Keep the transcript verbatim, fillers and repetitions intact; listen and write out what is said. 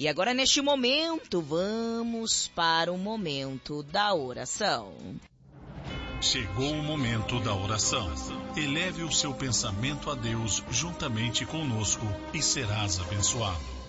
E agora, neste momento, vamos para o momento da oração. Chegou o momento da oração. Eleve o seu pensamento a Deus juntamente conosco e serás abençoado.